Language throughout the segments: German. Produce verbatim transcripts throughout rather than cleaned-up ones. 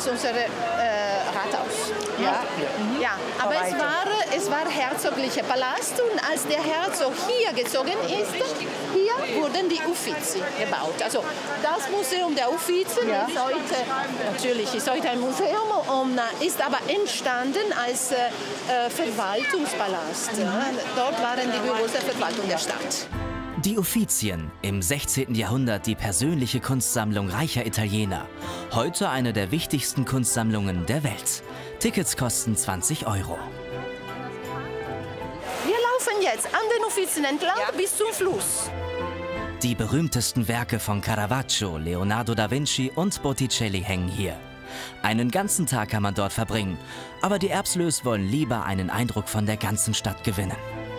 ist unser äh, Rathaus. Ja, mhm. ja. Aber es war, es war herzoglicher Palast und als der Herzog hier gezogen ist, hier wurden die Uffizi gebaut. Also das Museum der Uffizi ja. ist heute, natürlich ist heute ein Museum, und ist aber entstanden als äh, Verwaltungspalast. Mhm. Ja. Dort waren die Büros der Verwaltung der Stadt. Die Uffizien, im sechzehnten Jahrhundert die persönliche Kunstsammlung reicher Italiener. Heute eine der wichtigsten Kunstsammlungen der Welt. Tickets kosten zwanzig Euro. Wir laufen jetzt an den Uffizien entlang ja. bis zum Fluss. Die berühmtesten Werke von Caravaggio, Leonardo da Vinci und Botticelli hängen hier. Einen ganzen Tag kann man dort verbringen, aber die Erbslös wollen lieber einen Eindruck von der ganzen Stadt gewinnen.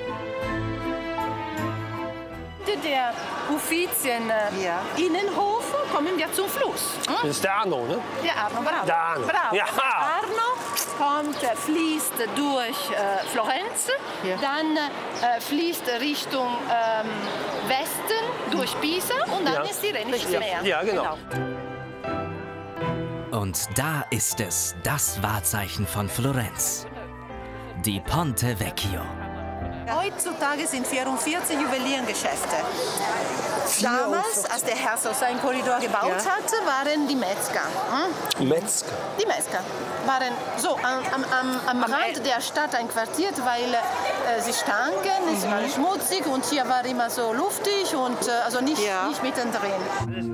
Der Uffizien äh, ja. Innenhof kommen wir zum Fluss. Hm? Das ist der Arno, ne? Der Arno, bravo. Der Arno. bravo. Ja. Arno kommt, äh, fließt durch äh, Florenz, ja. dann äh, fließt Richtung ähm, Westen durch Pisa und dann ja. ist Tirrenisches ja. Meer. Ja, genau. genau. Und da ist es, das Wahrzeichen von Florenz. Die Ponte Vecchio. Heutzutage sind vierundvierzig Juweliergeschäfte. Damals, als der Herzog seinen Korridor gebaut ja. hatte, waren die Metzger. Hm? Metzger? Die Metzger waren so am, am, am, am Rand der Stadt einquartiert, weil äh, sie stanken, mhm. es war schmutzig und hier war immer so luftig und äh, also nicht, ja. nicht mittendrin.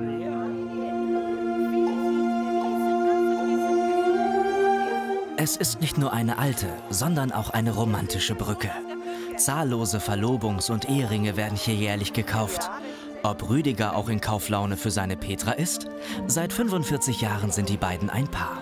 Es ist nicht nur eine alte, sondern auch eine romantische Brücke. Zahllose Verlobungs- und Eheringe werden hier jährlich gekauft. Ob Rüdiger auch in Kauflaune für seine Petra ist? Seit fünfundvierzig Jahren sind die beiden ein Paar.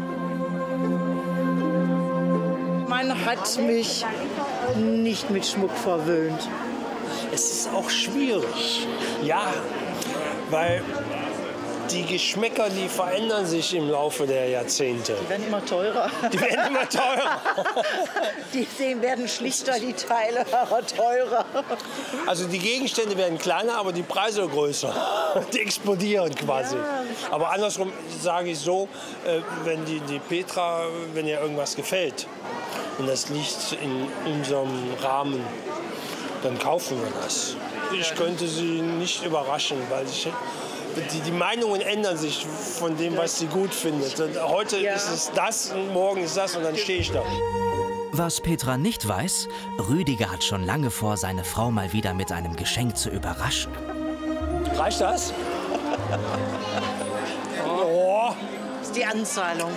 Man hat mich nicht mit Schmuck verwöhnt. Es ist auch schwierig, ja, weil die Geschmäcker, die verändern sich im Laufe der Jahrzehnte. Die werden immer teurer. Die werden immer teurer. Die sehen, werden schlichter, die Teile, aber teurer. Also die Gegenstände werden kleiner, aber die Preise größer. Die explodieren quasi. Ja. Aber andersrum sage ich so, wenn die, die Petra, wenn ihr irgendwas gefällt und das liegt in unserem Rahmen, dann kaufen wir das. Ich könnte sie nicht überraschen, weil ich... Die, die Meinungen ändern sich von dem, was sie gut findet. Und heute ja. ist es das und morgen ist das und dann stehe ich da. Was Petra nicht weiß, Rüdiger hat schon lange vor, seine Frau mal wieder mit einem Geschenk zu überraschen. Reicht das? Oh. Das ist die Anzahlung.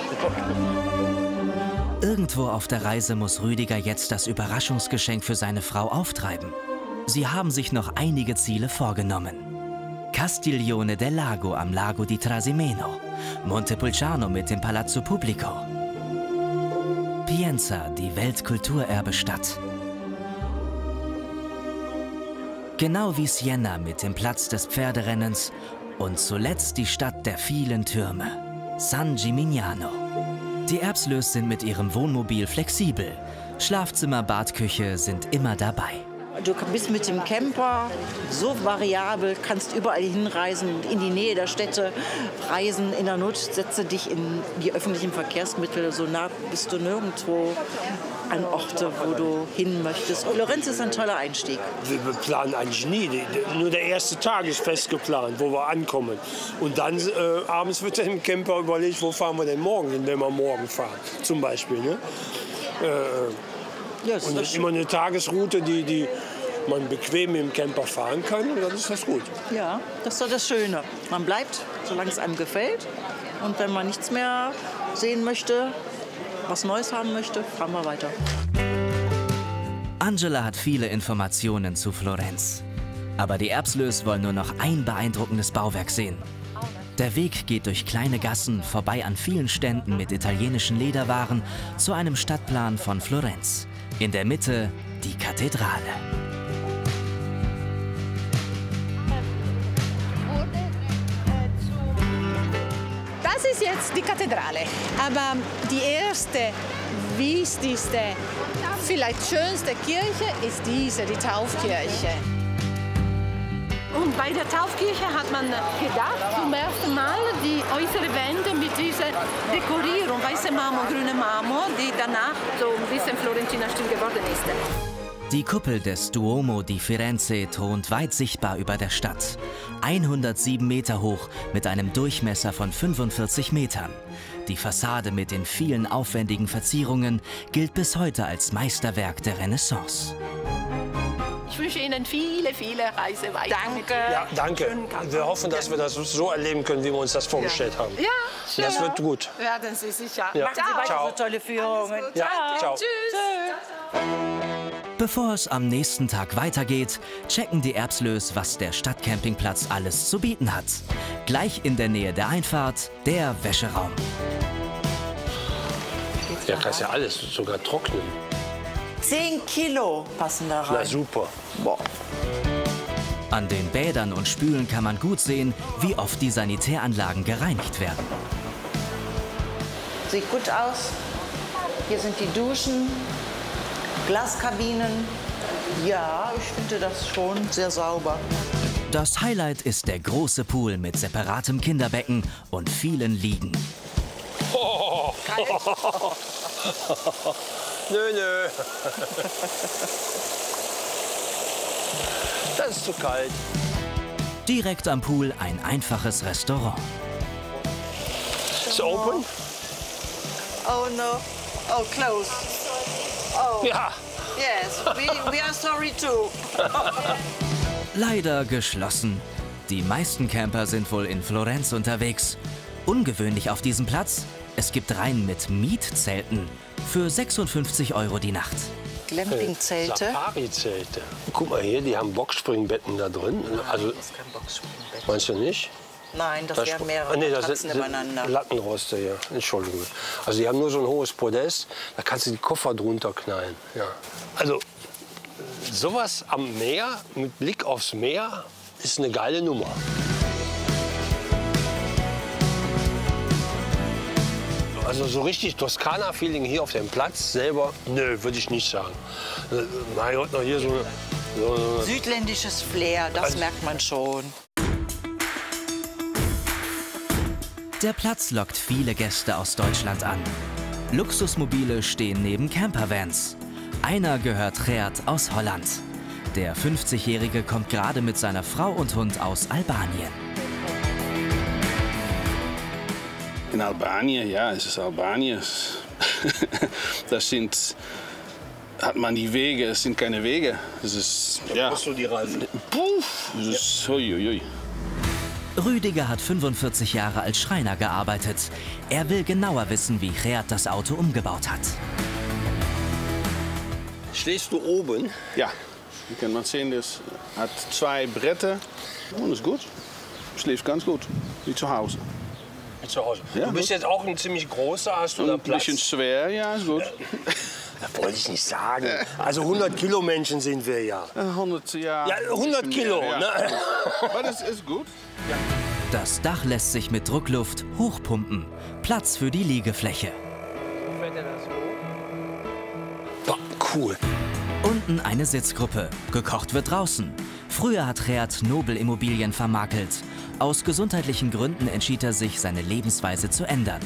Irgendwo auf der Reise muss Rüdiger jetzt das Überraschungsgeschenk für seine Frau auftreiben. Sie haben sich noch einige Ziele vorgenommen. Castiglione del Lago am Lago di Trasimeno, Montepulciano mit dem Palazzo Pubblico, Pienza, die Weltkulturerbestadt. Genau wie Siena mit dem Platz des Pferderennens und zuletzt die Stadt der vielen Türme, San Gimignano. Die Erbslös sind mit ihrem Wohnmobil flexibel. Schlafzimmer, Badküche sind immer dabei. Du bist mit dem Camper so variabel, kannst überall hinreisen, in die Nähe der Städte reisen. In der Not setze dich in die öffentlichen Verkehrsmittel, so nah bist du nirgendwo an Orte, wo du hin möchtest. Florenz ist ein toller Einstieg. Wir planen eigentlich nie. Nur der erste Tag ist fest geplant, wo wir ankommen. Und dann äh, abends wird dann im Camper überlegt, wo fahren wir denn morgen hin, wenn wir morgen fahren, zum Beispiel. Ne? Äh, Ja, und das ist immer eine Tagesroute, die, die man bequem im Camper fahren kann, und dann ist das gut. Ja, das ist doch das Schöne. Man bleibt, solange es einem gefällt. Und wenn man nichts mehr sehen möchte, was Neues haben möchte, fahren wir weiter. Angela hat viele Informationen zu Florenz. Aber die Erbslös wollen nur noch ein beeindruckendes Bauwerk sehen. Der Weg geht durch kleine Gassen, vorbei an vielen Ständen mit italienischen Lederwaren, zu einem Stadtplan von Florenz. In der Mitte die Kathedrale. Das ist jetzt die Kathedrale, aber die erste, wichtigste, vielleicht schönste Kirche ist diese, die Taufkirche. Und bei der Taufkirche hat man gedacht, zum ersten Mal die äußere Wände mit dieser Dekorierung, weiße Marmor, grüne Marmor, die danach so ein bisschen Florentiner Stil geworden ist. Die Kuppel des Duomo di Firenze thront weit sichtbar über der Stadt. hundertsieben Meter hoch mit einem Durchmesser von fünfundvierzig Metern. Die Fassade mit den vielen aufwendigen Verzierungen gilt bis heute als Meisterwerk der Renaissance. Ich wünsche Ihnen viele, viele Reise weiter. Danke. Ja, danke. Wir hoffen, dass wir das so erleben können, wie wir uns das vorgestellt haben. Ja, schön. Das wird gut. Werden Sie sicher. Ja. Machen Sie weiter Ciao. so tolle Führungen. Ja, ciao. Tschüss. Bevor es am nächsten Tag weitergeht, checken die Erbslös, was der Stadtcampingplatz alles zu bieten hat. Gleich in der Nähe der Einfahrt, der Wäscheraum. Ja, kannst ja alles, sogar trocknen. Zehn Kilo passen da rein. Na super. Boah. An den Bädern und Spülen kann man gut sehen, wie oft die Sanitäranlagen gereinigt werden. Sieht gut aus. Hier sind die Duschen, Glaskabinen. Ja, ich finde das schon sehr sauber. Das Highlight ist der große Pool mit separatem Kinderbecken und vielen Liegen. Oh. Nö, nö. Das ist zu kalt. Direkt am Pool ein einfaches Restaurant. Ist open? Oh no. Oh, close. Oh, Ja. yes. We, we are sorry too. Leider geschlossen. Die meisten Camper sind wohl in Florenz unterwegs. Ungewöhnlich auf diesem Platz: es gibt Reihen mit Mietzelten für sechsundfünfzig Euro die Nacht. Glampingzelte. Safari-Zelte. Guck mal hier, die haben Boxspringbetten da drin. Also, Das ist kein Boxspringbett. meinst du nicht? Nein, das Da wären sp- mehrere Ah, nee, das Matratzen sind, übereinander. sind Lattenroste hier. Entschuldigung. Also die haben nur so ein hohes Podest, da kannst du die Koffer drunter knallen. Ja. Also sowas am Meer, mit Blick aufs Meer, ist eine geile Nummer. Also so richtig Toskana-Feeling hier auf dem Platz selber, nö, würde ich nicht sagen. Äh, Mein Gott, noch hier so eine... So eine Südländisches Flair, das Also- merkt man schon. Der Platz lockt viele Gäste aus Deutschland an. Luxusmobile stehen neben Campervans. Einer gehört Geert aus Holland. Der fünfzigjährige kommt gerade mit seiner Frau und Hund aus Albanien. In Albanien, ja, es ist Albanien. Das sind, hat man die Wege, es sind keine Wege. Es ist, ja, du die Reifen. puff, es ist, ui, ui, ui. Rüdiger hat fünfundvierzig Jahre als Schreiner gearbeitet. Er will genauer wissen, wie Geert das Auto umgebaut hat. Stehst du oben? Ja, hier kann man sehen, das hat zwei Bretter und ist gut. Schläft ganz gut, wie zu Hause. Zu Hause. Ja, du bist gut. jetzt auch ein ziemlich großer, hast du da Ein Platz? bisschen schwer, ja, ist gut. Das wollte ich nicht sagen. Also hundert Kilo Menschen sind wir ja. hundert, ja. Ja, hundert Kilo, Ja. ne? Aber das ist gut. Das Dach lässt sich mit Druckluft hochpumpen. Platz für die Liegefläche. Boah, cool. Unten eine Sitzgruppe. Gekocht wird draußen. Früher hat Geert Nobelimmobilien vermakelt. Aus gesundheitlichen Gründen entschied er sich, seine Lebensweise zu ändern.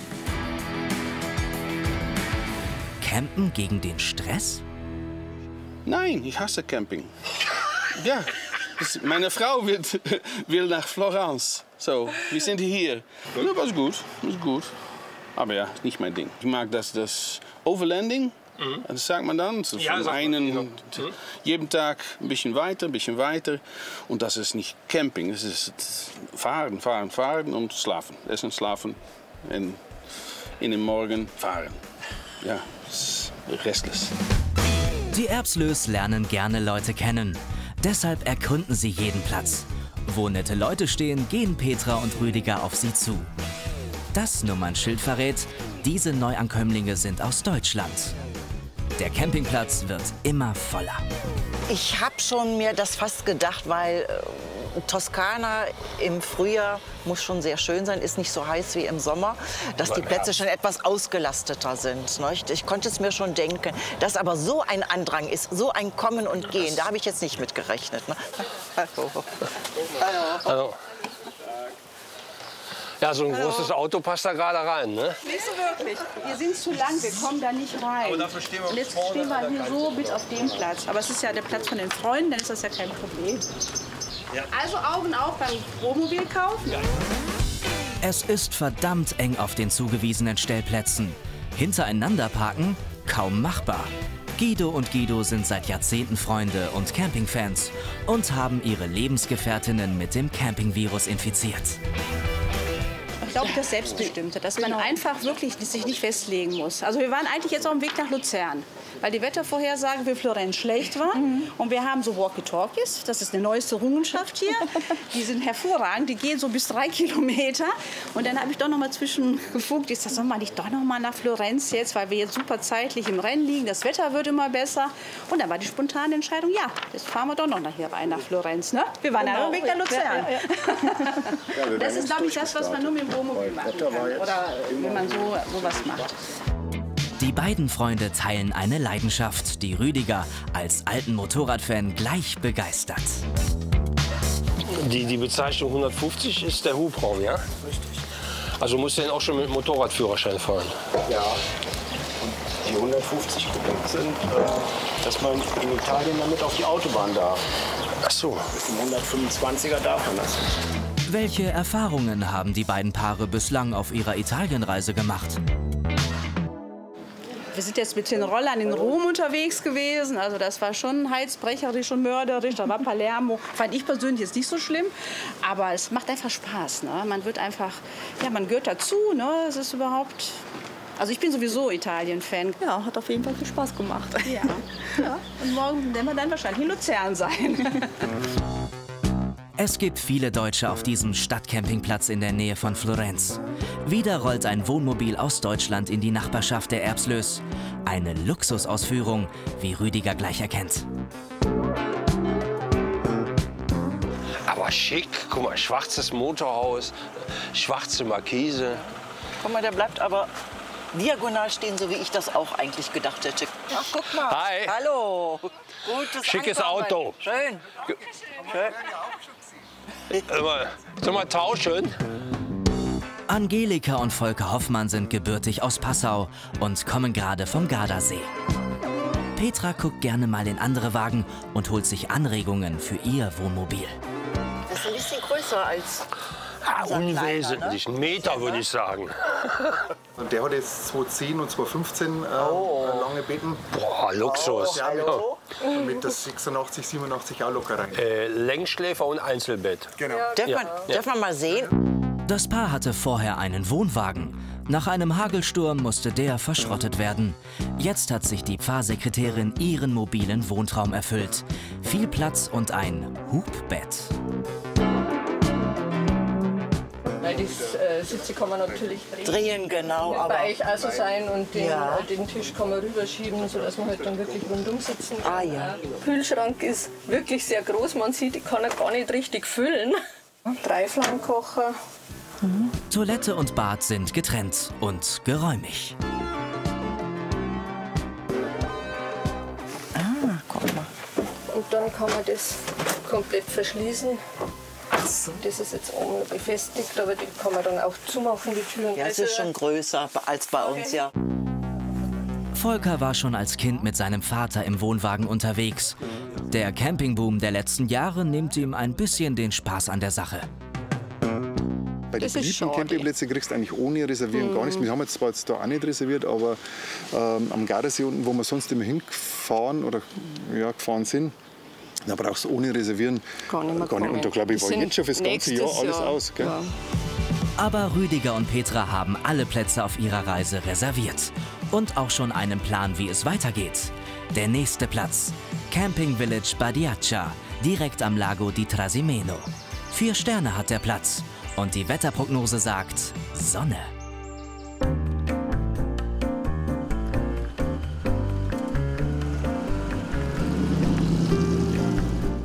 Campen gegen den Stress? Nein, ich hasse Camping. Ja, das, meine Frau will, will nach Florenz. So, wir sind hier. Ja, was gut, was gut. Aber ja, nicht mein Ding. Ich mag das, das Overlanding. Mhm. Das sagt man dann. So Ja, von sagt man, einen, genau. Mhm. jeden Tag ein bisschen weiter, ein bisschen weiter. Und das ist nicht Camping. Das ist fahren, fahren, fahren und schlafen. Essen, schlafen und in den Morgen fahren. Ja, das ist restless. Die Erbslös lernen gerne Leute kennen. Deshalb erkunden sie jeden Platz. Wo nette Leute stehen, gehen Petra und Rüdiger auf sie zu. Das Nummernschild verrät, diese Neuankömmlinge sind aus Deutschland. Der Campingplatz wird immer voller. Ich habe schon mir das fast gedacht, weil äh, Toskana im Frühjahr muss schon sehr schön sein, ist nicht so heiß wie im Sommer, dass die Plätze schon etwas ausgelasteter sind. Nicht? Ich konnte es mir schon denken, dass aber so ein Andrang ist, so ein Kommen und Gehen, da habe ich jetzt nicht mit gerechnet. Ne? Hallo. Hallo. Hallo. Ja, so ein Hallo. großes Auto passt da gerade rein, ne? Nicht so wirklich. Wir sind zu lang, wir kommen da nicht rein. Aber dafür stehen wir und jetzt stehen wir hier so mit auf dem Platz. Aber es ist ja der Platz von den Freunden, dann ist das ja kein Problem. Ja. Also Augen auf beim Wohnmobil kaufen. Ja. Es ist verdammt eng auf den zugewiesenen Stellplätzen. Hintereinander parken? Kaum machbar. Guido und Guido sind seit Jahrzehnten Freunde und Campingfans und haben ihre Lebensgefährtinnen mit dem Campingvirus infiziert. Ich glaube, das Selbstbestimmte, dass man einfach wirklich sich nicht festlegen muss. Also wir waren eigentlich jetzt auf dem Weg nach Luzern, weil die Wettervorhersage für Florenz schlecht war. Mhm. Und wir haben so Walkie-Talkies, das ist eine neueste Errungenschaft hier. Die sind hervorragend, die gehen so bis drei Kilometer. Und dann habe ich doch noch mal zwischengefunkt, ist das soll man nicht doch noch mal nach Florenz jetzt, weil wir jetzt super zeitlich im Rennen liegen, das Wetter wird immer besser. Und dann war die spontane Entscheidung, ja, jetzt fahren wir doch noch hier rein nach Florenz. Ne? Wir waren genau. auf dem Weg nach Luzern. Ja, ja, ja. Das ist, glaube ich, das, was man nur mit dem Wohnmobil machen kann. Oder wenn man so sowas macht. Die beiden Freunde teilen eine Leidenschaft, die Rüdiger als alten Motorradfan gleich begeistert. Die, die Bezeichnung hundertfünfzig ist der Hubraum, ja? Richtig. Also musst du den auch schon mit Motorradführerschein fahren? Ja. Und die hundertfünfzig Kubik sind, äh, dass man in Italien damit auf die Autobahn darf. Ach so. Bis zum hundertfünfundzwanziger darf man das nicht. Welche Erfahrungen haben die beiden Paare bislang auf ihrer Italienreise gemacht? Wir sind jetzt mit den Rollern in Rom unterwegs gewesen. Also das war schon heizbrecherisch und mörderisch. Da war Palermo. Fand ich persönlich jetzt nicht so schlimm. Aber es macht einfach Spaß. Ne? Man wird einfach, ja, man gehört dazu. Ne? Es ist überhaupt. Also ich bin sowieso Italien-Fan. Ja, hat auf jeden Fall viel Spaß gemacht. Ja. Ja. Und morgen werden wir dann wahrscheinlich in Luzern sein. Es gibt viele Deutsche auf diesem Stadtcampingplatz in der Nähe von Florenz. Wieder rollt ein Wohnmobil aus Deutschland in die Nachbarschaft der Erbslöß. Eine Luxusausführung, wie Rüdiger gleich erkennt. Aber schick, guck mal, schwarzes Motorhaus, schwarze Markise. Guck mal, der bleibt aber diagonal stehen, so wie ich das auch eigentlich gedacht hätte. Ach, guck mal. Hi. Hallo. Gutes Schickes Ankommen. Auto. Schön. Schön. Sollen wir tauschen? Angelika und Volker Hoffmann sind gebürtig aus Passau und kommen gerade vom Gardasee. Petra guckt gerne mal in andere Wagen und holt sich Anregungen für ihr Wohnmobil. Das ist ein bisschen größer als Ja, unwesentlich, ein Meter würde ich sagen. Und der hat jetzt zweitausendzehn und zweitausendfünfzehn äh, Oh. lange Betten. Boah, Luxus. Ja, mit, Hallo? mit das sechsundachtzig, siebenundachtzig auch locker rein. Äh, Längsschläfer und Einzelbett. Genau. Darf, Ja. man, Ja. darf man mal sehen? Das Paar hatte vorher einen Wohnwagen. Nach einem Hagelsturm musste der verschrottet werden. Jetzt hat sich die Pfarrsekretärin ihren mobilen Wohntraum erfüllt. Viel Platz und ein Hubbett. Weil die äh, Sitze kann man natürlich drehen. Drehen, genau. Aber Bei euch also sein und den, Ja. äh, den Tisch kann man rüberschieben, sodass man halt dann wirklich rundum sitzen kann. Ah, ja. Der Kühlschrank ist wirklich sehr groß. Man sieht, ich kann ihn gar nicht richtig füllen. Dreiflammkocher. Toilette und Bad sind getrennt und geräumig. Ah, guck mal. Und dann kann man das komplett verschließen. Das ist jetzt oben befestigt, aber die kann man dann auch zumachen, die Türen. Ja, es ist schon größer als bei uns, ja. Volker war schon als Kind mit seinem Vater im Wohnwagen unterwegs. Der Campingboom der letzten Jahre nimmt ihm ein bisschen den Spaß an der Sache. Bei den Das ist beliebten schade. Campingplätzen kriegst du eigentlich ohne Reservieren gar nichts. Wir haben jetzt zwar jetzt da auch nicht reserviert, aber ähm, am Gardasee unten, wo wir sonst immer hingefahren oder ja, gefahren sind, da brauchst du ohne Reservieren Gar nicht mehr kommen. Und da glaube ich, Wir war sind jetzt schon fürs ganze Jahr nächstes alles Jahr. aus. Gell? Ja. Aber Rüdiger und Petra haben alle Plätze auf ihrer Reise reserviert. Und auch schon einen Plan, wie es weitergeht. Der nächste Platz: Camping Village Badiaccia, direkt am Lago di Trasimeno. Vier Sterne hat der Platz. Und die Wetterprognose sagt Sonne.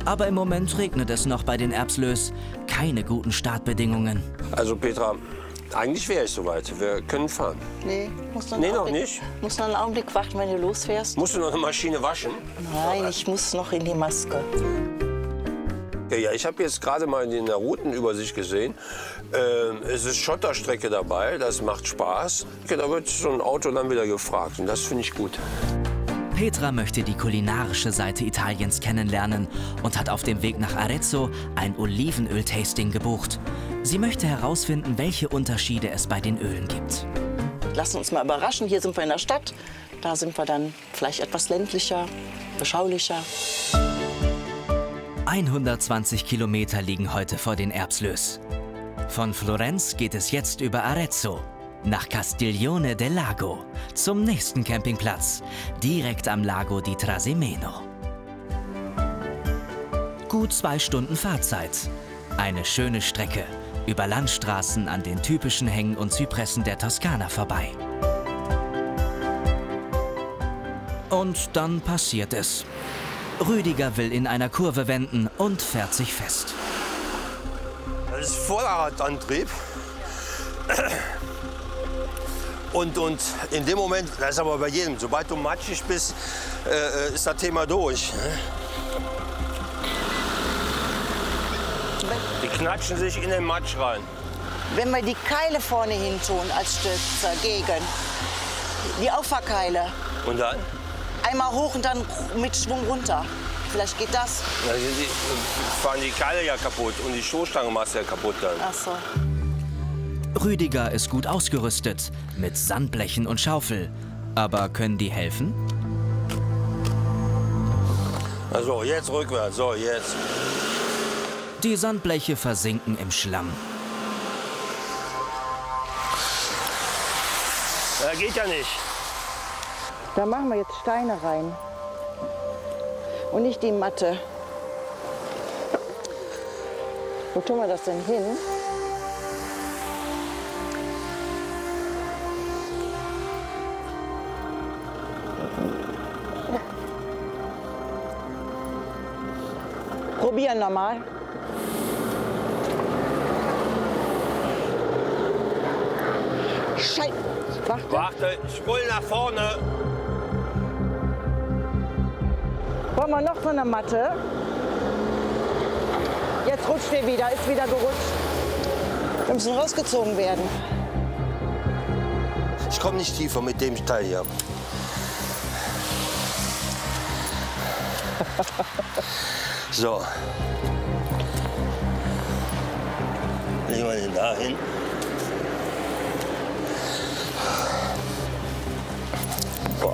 Aber im Moment regnet es noch bei den Erbslöß. Keine guten Startbedingungen. Also Petra, eigentlich wäre ich soweit. Wir können fahren. Nee, musst du Nee, noch nicht. Musst noch einen Augenblick warten, wenn du losfährst? Musst du noch eine Maschine waschen? Nein, ich muss noch in die Maske. Ja, ja, ich habe jetzt gerade mal in der Routenübersicht gesehen, äh, es ist Schotterstrecke dabei, das macht Spaß. Ja, da wird so ein Auto dann wieder gefragt und das finde ich gut. Petra möchte die kulinarische Seite Italiens kennenlernen und hat auf dem Weg nach Arezzo ein Olivenöl-Tasting gebucht. Sie möchte herausfinden, welche Unterschiede es bei den Ölen gibt. Lassen uns mal überraschen, hier sind wir in der Stadt. Da sind wir dann vielleicht etwas ländlicher, beschaulicher. hundertzwanzig Kilometer liegen heute vor den Erbslöß. Von Florenz geht es jetzt über Arezzo nach Castiglione del Lago zum nächsten Campingplatz, direkt am Lago di Trasimeno. Gut zwei Stunden Fahrzeit. Eine schöne Strecke über Landstraßen an den typischen Hängen und Zypressen der Toskana vorbei. Und dann passiert es. Rüdiger will in einer Kurve wenden und fährt sich fest. Das ist Vorderradantrieb. Und, und in dem Moment, das ist aber bei jedem, sobald du matschig bist, äh, ist das Thema durch. Die knatschen sich in den Matsch rein. Wenn wir die Keile vorne hin tun als Stützer gegen, die Auffahrkeile, Und dann? einmal hoch und dann mit Schwung runter. Vielleicht geht das. Ja, die, die fahren die Keile ja kaputt und die Stoßstange machst du ja kaputt dann. Ach so. Rüdiger ist gut ausgerüstet mit Sandblechen und Schaufel. Aber können die helfen? Also jetzt rückwärts, so jetzt. Die Sandbleche versinken im Schlamm. Ja, geht ja nicht. Da machen wir jetzt Steine rein. Und nicht die Matte. Wo tun wir das denn hin? Probieren nochmal. Scheiße. Warte. Warte, spul nach vorne. Wollen wir noch so eine Matte? Jetzt rutscht wir wieder, ist wieder gerutscht. Wir müssen rausgezogen werden. Ich komme nicht tiefer mit dem Teil hier. So. Legen wir den da hin. So.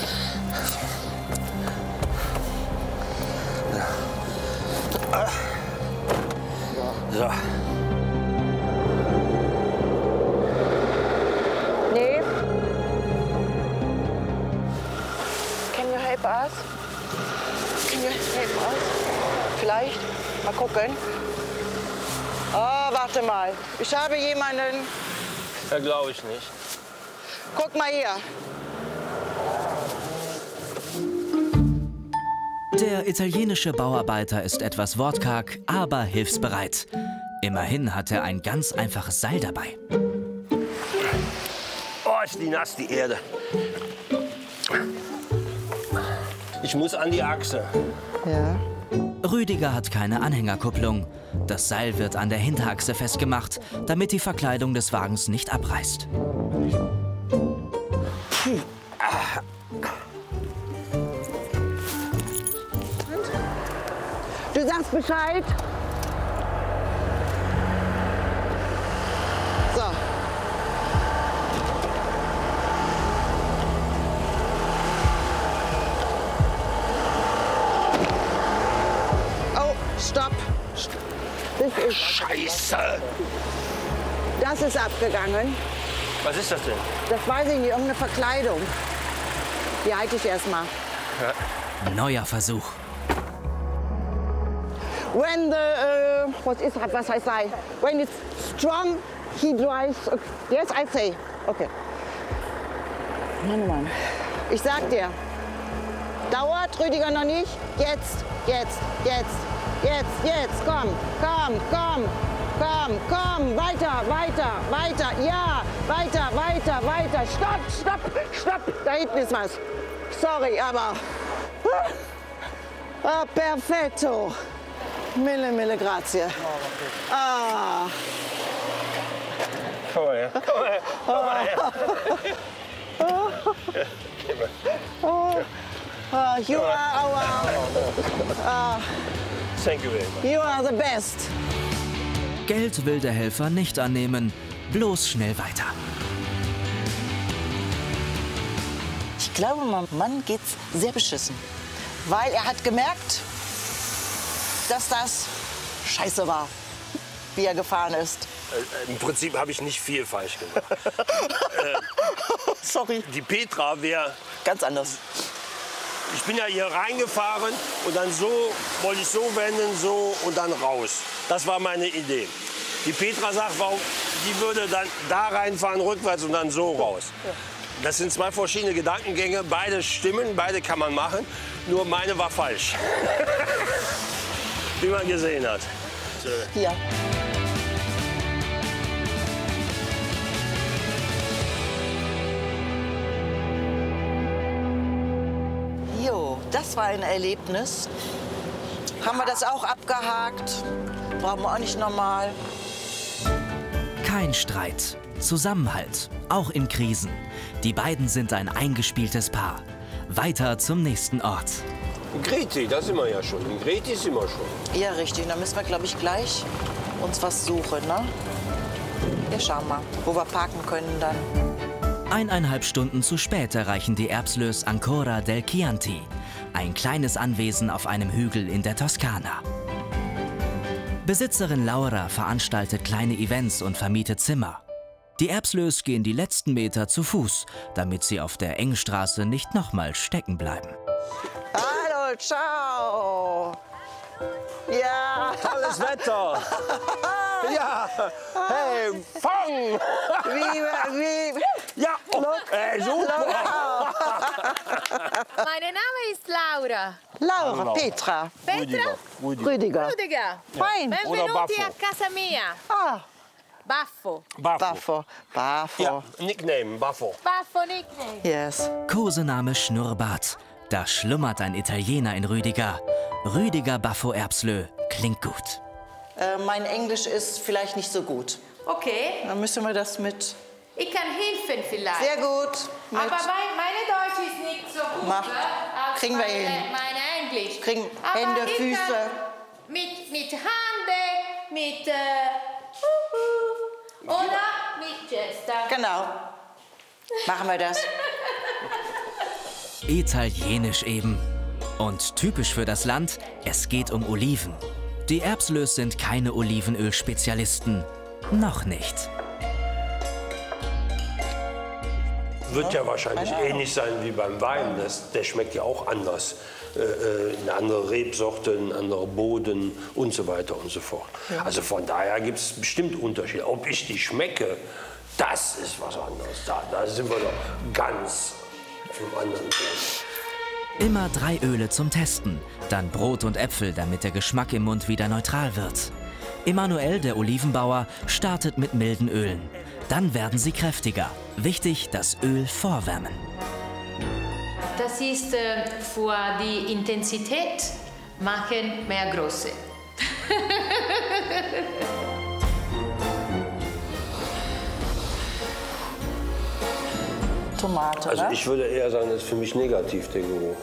So. Nee. Can you help us? Can you help us? Vielleicht. Mal gucken. Oh, warte mal. Ich habe jemanden. Ja, glaube ich nicht. Guck mal hier. Der italienische Bauarbeiter ist etwas wortkarg, aber hilfsbereit. Immerhin hat er ein ganz einfaches Seil dabei. Oh, ist die nass, die Erde. Ich muss an die Achse. Ja. Rüdiger hat keine Anhängerkupplung. Das Seil wird an der Hinterachse festgemacht, damit die Verkleidung des Wagens nicht abreißt. Du sagst Bescheid. So. Oh, stopp. Das ist, Scheiße! das ist abgegangen. Was ist das denn? Das weiß ich nicht, irgendeine Verkleidung. Die halte ich erstmal. Neuer Versuch. When the, uh, what is, was heißt I? When it's strong, he drives. Okay. Yes, I say. Okay. Mann, Mann. Ich sag dir, Dauert, Rüdiger noch nicht. Jetzt, jetzt, jetzt, jetzt, jetzt. Komm, komm, komm, komm, komm. Weiter, weiter, weiter. Ja, weiter, weiter, weiter. Stopp, stopp, stopp. Da hinten ist was. Sorry, aber... Ah, perfetto. Mille, mille grazie. Ah. Komm mal her. Komm mal her. Komm mal her. Oh, oh, you are our... Uh, Thank you very much. You are the best. Geld will der Helfer nicht annehmen, bloß schnell weiter. Ich glaube, meinem Mann geht's sehr beschissen. Weil er hat gemerkt, dass das scheiße war, wie er gefahren ist. Äh, Im Prinzip habe ich nicht viel falsch gemacht. äh, Sorry. Die Petra wäre... Ganz anders. Ich bin ja hier reingefahren und dann so, wollte ich so wenden, so und dann raus. Das war meine Idee. Die Petra sagt, warum, die würde dann da reinfahren, rückwärts und dann so raus. Das sind zwei verschiedene Gedankengänge, beide stimmen, beide kann man machen, nur meine war falsch. Wie man gesehen hat. Hier. Jo, das war ein Erlebnis. Haben wir das auch abgehakt? Brauchen wir auch nicht nochmal. Kein Streit, Zusammenhalt, auch in Krisen. Die beiden sind ein eingespieltes Paar. Weiter zum nächsten Ort. Greti, da sind wir ja schon. In Greti sind wir schon. Ja, richtig. Da müssen wir, glaube ich, gleich uns was suchen, ne? Ja, schauen mal, wo wir parken können dann. Eineinhalb Stunden zu spät erreichen die Erbslös Ancora del Chianti, ein kleines Anwesen auf einem Hügel in der Toskana. Besitzerin Laura veranstaltet kleine Events und vermietet Zimmer. Die Erbslös gehen die letzten Meter zu Fuß, damit sie auf der engen Straße nicht nochmal stecken bleiben. Hallo, ciao. Ja. Tolles Wetter. Ja. Hey, fang. Wie, wie. Ja, oh, äh, super. Mein Name ist Laura. Laura, Petra. Petra? Rüdiger. Rüdiger. Rüdiger. Fein. Benvenuti a casa mia. Ah, Baffo. Baffo. Baffo. Baffo. Ja, Nickname, Baffo. Baffo nickname. Yes. Kosename Schnurrbart. Da schlummert ein Italiener in Rüdiger. Rüdiger Baffo Erbslö. Klingt gut. Äh, mein Englisch ist vielleicht nicht so gut. Okay. Dann müssen wir das mit... Ich kann helfen vielleicht. Sehr gut. Mit Aber mein, meine Deutsch ist nicht so gut. Mach. Als Kriegen wir meine, hin. Meine Englisch. Kriegen Aber Hände, ich Füße. kann Mit, mit Hände, mit... Äh, uh, uh, oder mit Gesta. Genau. Machen wir das. Italienisch eben. Und typisch für das Land, es geht um Oliven. Die Erbslös sind keine Olivenöl-Spezialisten. Noch nicht. Wird ja wahrscheinlich ähnlich sein wie beim Wein. Das, der schmeckt ja auch anders. Äh, eine andere Rebsorte, ein anderer Boden und so weiter und so fort. Ja. Also von daher gibt es bestimmt Unterschiede. Ob ich die schmecke, das ist was anderes. Da, da sind wir doch ganz auf einem anderen Weg. Immer drei Öle zum Testen, dann Brot und Äpfel, damit der Geschmack im Mund wieder neutral wird. Emanuel, der Olivenbauer, startet mit milden Ölen. Dann werden sie kräftiger. Wichtig, das Öl vorwärmen. Das ist äh, für die Intensität machen mehr große. Tomate, Also ne? ich würde eher sagen, das ist für mich negativ, der Geruch.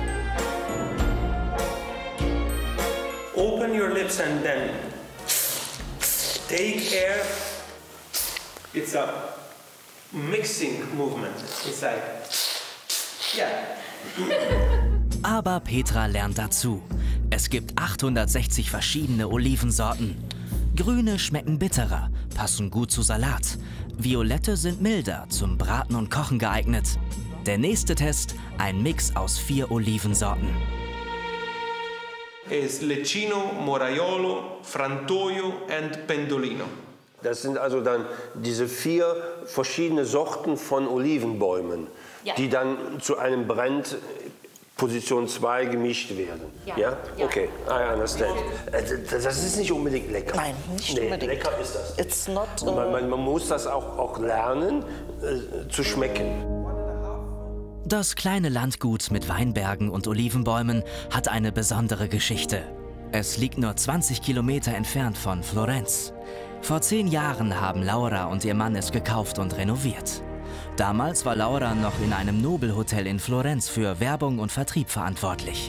Open your lips and then take air. It's a mixing movement. It's like, yeah. Aber Petra lernt dazu. Es gibt achthundertsechzig verschiedene Olivensorten. Grüne schmecken bitterer, passen gut zu Salat. Violette sind milder, zum Braten und Kochen geeignet. Der nächste Test, ein Mix aus vier Olivensorten. Is Lecchino, Moraiolo, Frantoio and Pendolino. Das sind also dann diese vier verschiedene Sorten von Olivenbäumen, Ja. die dann zu einem Brand Position zwei gemischt werden. Ja? Ja? Ja. Okay, I understand. Das ist nicht unbedingt lecker. Nein, nicht nee, unbedingt. Lecker ist das. It's not, uh... man, man, man muss das auch, auch lernen, äh, zu schmecken. Das kleine Landgut mit Weinbergen und Olivenbäumen hat eine besondere Geschichte. Es liegt nur zwanzig Kilometer entfernt von Florenz. Vor zehn Jahren haben Laura und ihr Mann es gekauft und renoviert. Damals war Laura noch in einem Nobelhotel in Florenz für Werbung und Vertrieb verantwortlich.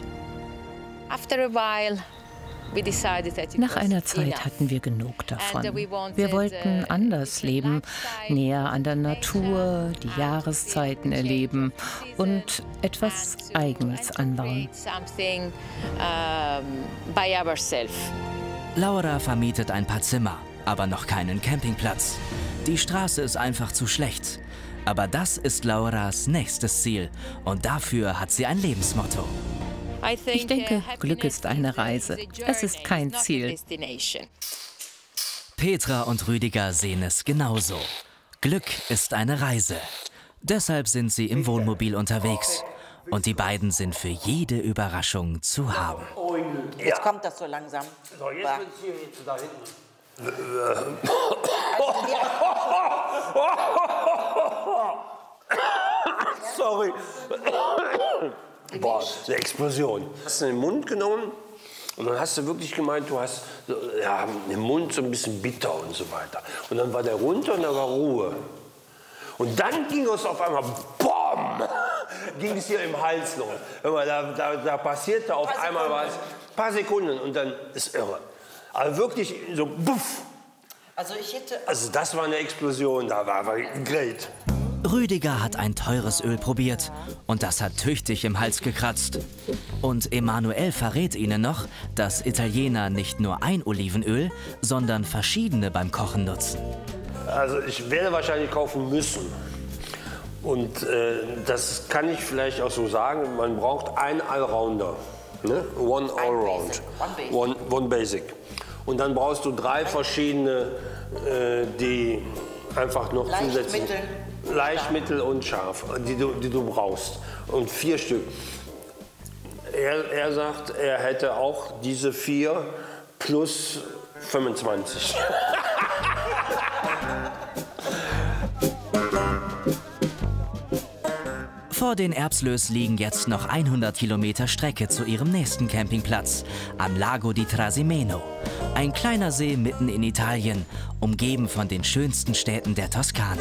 Nach einer Zeit hatten wir genug davon. Wir wollten anders leben, näher an der Natur, die Jahreszeiten erleben und etwas Eigenes anbauen. Laura vermietet ein paar Zimmer, aber noch keinen Campingplatz. Die Straße ist einfach zu schlecht. Aber das ist Lauras nächstes Ziel und dafür hat sie ein Lebensmotto. Ich denke, Glück ist eine Reise. Es ist kein Ziel. Petra und Rüdiger sehen es genauso. Glück ist eine Reise. Deshalb sind sie im Wohnmobil unterwegs. Und die beiden sind für jede Überraschung zu haben. Jetzt kommt das so langsam. So, jetzt wird es hier da hinten. Sorry. Boah, eine Explosion. Du hast den Mund genommen und dann hast du wirklich gemeint, du hast ja, den Mund so ein bisschen bitter und so weiter. Und dann war der runter und da war Ruhe. Und dann ging es auf einmal, BOM! Ging es hier im Hals los. Hör mal, da, da, da passierte auf einmal was. Ein paar Sekunden und dann ist irre. Also wirklich so, buff. Also ich hätte... Also das war eine Explosion, da war, war great. Rüdiger hat ein teures Öl probiert und das hat tüchtig im Hals gekratzt. Und Emanuel verrät ihnen noch, dass Italiener nicht nur ein Olivenöl, sondern verschiedene beim Kochen nutzen. Also ich werde wahrscheinlich kaufen müssen. Und äh, das kann ich vielleicht auch so sagen, man braucht einen Allrounder. Ne? One Allround. One, one Basic. Und dann brauchst du drei verschiedene, äh, die einfach noch zusätzlich... Leichtmittel und scharf, die du, die du brauchst. Und vier Stück. Er, er sagt, er hätte auch diese vier plus fünfundzwanzig. Vor den Erbslös liegen jetzt noch hundert Kilometer Strecke zu ihrem nächsten Campingplatz am Lago di Trasimeno. Ein kleiner See mitten in Italien, umgeben von den schönsten Städten der Toskana.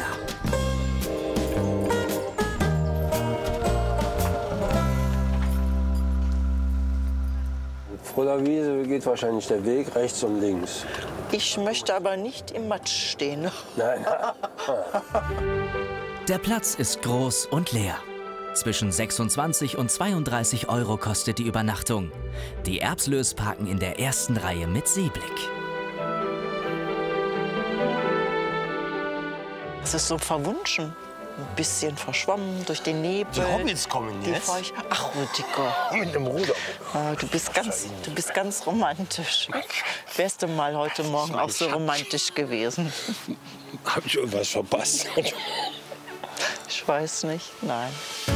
Vor der Wiese geht wahrscheinlich der Weg rechts und links. Ich möchte aber nicht im Matsch stehen. Nein. Der Platz ist groß und leer. Zwischen sechsundzwanzig und zweiunddreißig Euro kostet die Übernachtung. Die Erbslös parken in der ersten Reihe mit Seeblick. Es ist so verwunschen. Ein bisschen verschwommen durch den Nebel. Die Hobbits kommen jetzt. Ach, Rüdiger. Mit dem Ruder. Ah, du, bist ganz, du bist ganz romantisch. Wärst du mal heute Morgen auch so romantisch gewesen? Hab ich irgendwas verpasst? Ich weiß nicht, nein.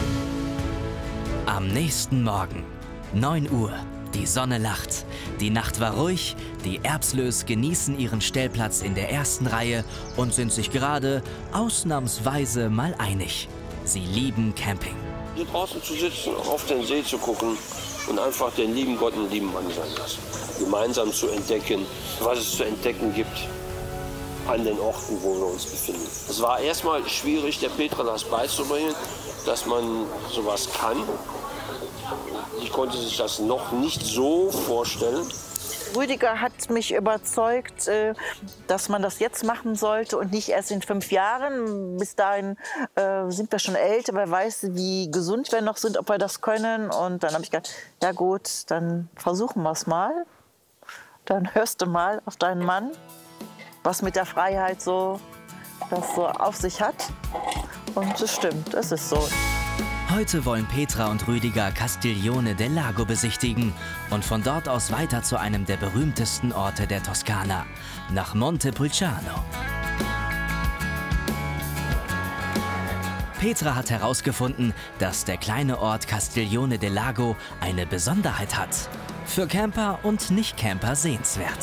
Am nächsten Morgen, neun Uhr, die Sonne lacht. Die Nacht war ruhig, die Erbslös genießen ihren Stellplatz in der ersten Reihe und sind sich gerade ausnahmsweise mal einig. Sie lieben Camping. Hier draußen zu sitzen, auf den See zu gucken und einfach den lieben Gott einen lieben Mann sein lassen. Gemeinsam zu entdecken, was es zu entdecken gibt an den Orten, wo wir uns befinden. Es war erstmal schwierig, der Petra das beizubringen, dass man sowas kann. Ich konnte sich das noch nicht so vorstellen. Rüdiger hat mich überzeugt, dass man das jetzt machen sollte und nicht erst in fünf Jahren. Bis dahin äh, sind wir schon älter, wer weiß, wie gesund wir noch sind, ob wir das können. Und dann habe ich gedacht, ja gut, dann versuchen wir es mal. Dann hörst du mal auf deinen Mann, was mit der Freiheit so, das so auf sich hat. Und es stimmt, es ist so. Heute wollen Petra und Rüdiger Castiglione del Lago besichtigen und von dort aus weiter zu einem der berühmtesten Orte der Toskana, nach Montepulciano. Petra hat herausgefunden, dass der kleine Ort Castiglione del Lago eine Besonderheit hat. Für Camper und Nicht-Camper sehenswert.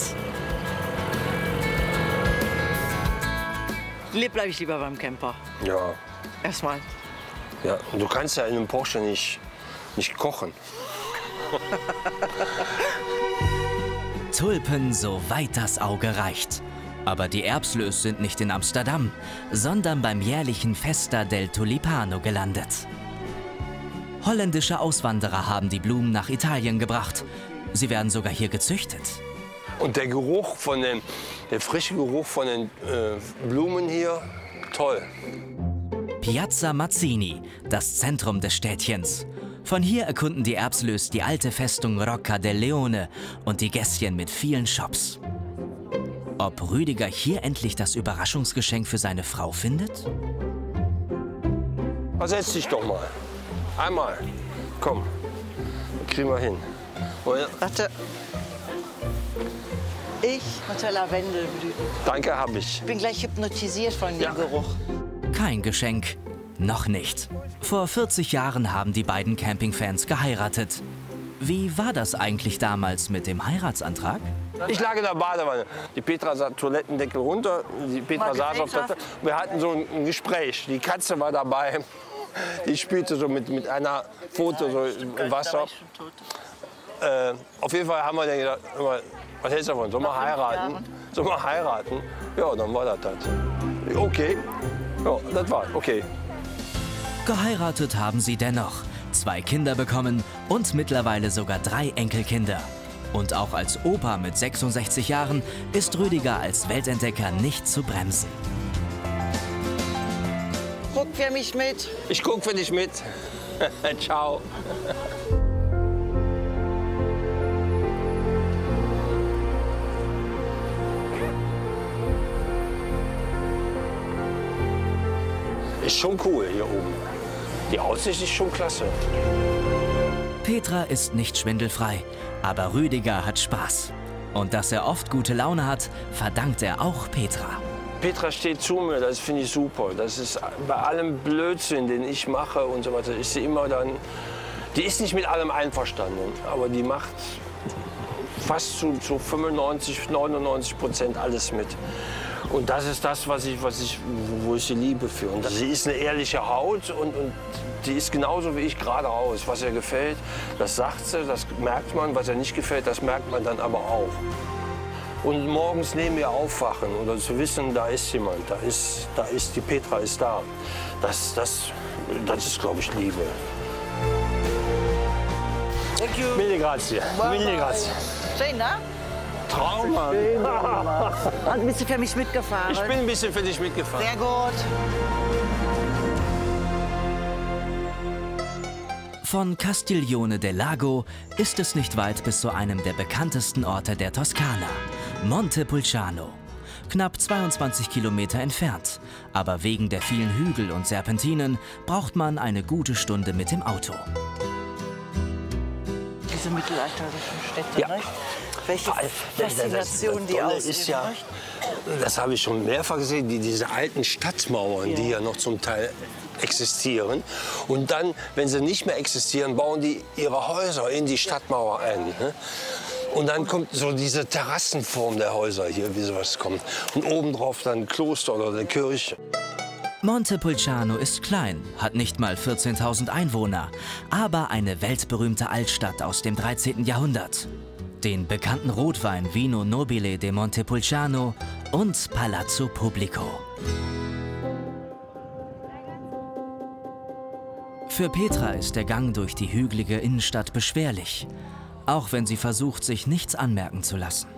Hier bleibe ich lieber beim Camper. Ja. Erstmal. Ja, und du kannst ja in einem Porsche nicht, nicht kochen. Tulpen, soweit das Auge reicht. Aber die Erbslös sind nicht in Amsterdam, sondern beim jährlichen Festa del Tulipano gelandet. Holländische Auswanderer haben die Blumen nach Italien gebracht. Sie werden sogar hier gezüchtet. Und der Geruch von den, der frische Geruch von den äh, Blumen hier, toll. Piazza Mazzini, das Zentrum des Städtchens. Von hier erkunden die Erbslös die alte Festung Rocca del Leone und die Gässchen mit vielen Shops. Ob Rüdiger hier endlich das Überraschungsgeschenk für seine Frau findet? Setz dich doch mal. Einmal. Komm. Kriegen wir hin. Warte. Ich unter Lavendelblüten. Danke, hab ich. Ich bin gleich hypnotisiert von dem ja. Geruch. Kein Geschenk. Noch nicht. Vor vierzig Jahren haben die beiden Campingfans geheiratet. Wie war das eigentlich damals mit dem Heiratsantrag? Ich lag in der Badewanne. Die Petra sah Toilettendeckel runter. Die Petra saß auf der. Wir hatten so ein Gespräch. Die Katze war dabei. Die spielte so mit, mit einer Foto so im Wasser. Äh, auf jeden Fall haben wir dann gedacht, was hältst du davon? Sollen wir heiraten? Sollen wir heiraten? Ja, dann war das das. Okay. Ja, das war okay. Geheiratet haben sie dennoch. Zwei Kinder bekommen und mittlerweile sogar drei Enkelkinder. Und auch als Opa mit sechsundsechzig Jahren ist Rüdiger als Weltentdecker nicht zu bremsen. Guck für mich mit. Ich guck für dich mit. Ciao. Ist schon cool hier oben. Die Aussicht ist schon klasse. Petra ist nicht schwindelfrei, aber Rüdiger hat Spaß. Und dass er oft gute Laune hat, verdankt er auch Petra. Petra steht zu mir, das finde ich super. Das ist bei allem Blödsinn, den ich mache und so weiter, ist sie immer dann, die ist nicht mit allem einverstanden, aber die macht fast zu, zu fünfundneunzig, neunundneunzig Prozent alles mit. Und das ist das, was ich, was ich, wo ich sie liebe für. Und sie ist eine ehrliche Haut und, und die ist genauso wie ich geradeaus. Was ihr gefällt, das sagt sie, das merkt man. Was ihr nicht gefällt, das merkt man dann aber auch. Und morgens neben ihr aufwachen oder zu wissen, da ist jemand, da ist, da ist die Petra ist da. Das, das, das ist, glaube ich, Liebe. Thank you. Mille grazie. Mille grazie. Schön, ne? Trauma. Und bist du für mich mitgefahren? Ich bin ein bisschen für dich mitgefahren. Sehr gut. Von Castiglione del Lago ist es nicht weit bis zu einem der bekanntesten Orte der Toskana, Montepulciano. Knapp zweiundzwanzig Kilometer entfernt. Aber wegen der vielen Hügel und Serpentinen braucht man eine gute Stunde mit dem Auto. Diese mittelalterlichen Städte, ja. Ne? Welche Faszination die ausüben. Ist ja, das habe ich schon mehrfach gesehen, die, diese alten Stadtmauern, ja. die ja noch zum Teil existieren. Und dann, wenn sie nicht mehr existieren, bauen die ihre Häuser in die Stadtmauer ein. Ne? Und dann kommt so diese Terrassenform der Häuser hier, wie sowas kommt. Und obendrauf dann ein Kloster oder eine Kirche. Montepulciano ist klein, hat nicht mal vierzehntausend Einwohner, aber eine weltberühmte Altstadt aus dem dreizehnten Jahrhundert. Den bekannten Rotwein Vino Nobile de Montepulciano und Palazzo Pubblico. Für Petra ist der Gang durch die hügelige Innenstadt beschwerlich, auch wenn sie versucht, sich nichts anmerken zu lassen.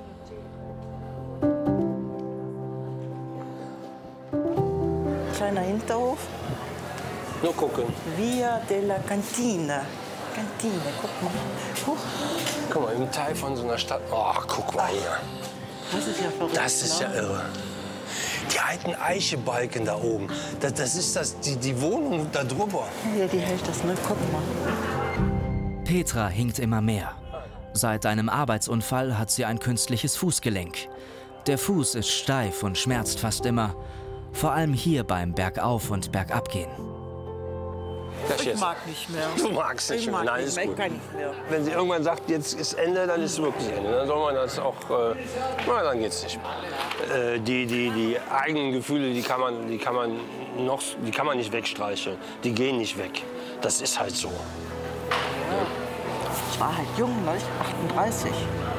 Kleiner Hinterhof. Nur gucken. Via della Cantina. Kantine, guck mal. Huch. Guck mal, im Teil von so einer Stadt. Oh, guck mal hier. Das ist ja verrückt. Das ist ja irre. Die alten Eichebalken da oben. Das, das ist das, die, die Wohnung da drüber. Ja, die hält das, ne? Guck mal. Petra hinkt immer mehr. Seit einem Arbeitsunfall hat sie ein künstliches Fußgelenk. Der Fuß ist steif und schmerzt fast immer. Vor allem hier beim Bergauf- und Bergabgehen. Das Ich jetzt. mag nicht mehr. Du magst nicht Ich mehr. mag Nein, nicht ist mehr. Ich gut. kann nicht mehr. Wenn sie irgendwann sagt, jetzt ist Ende, dann ist es wirklich Ende. Dann soll man das auch, äh, na, dann geht's nicht mehr. Äh, die, die, die eigenen Gefühle, die kann man, die kann man noch, die kann man nicht wegstreicheln. Die gehen nicht weg. Das ist halt so. Ich war halt jung, ne? achtunddreißig.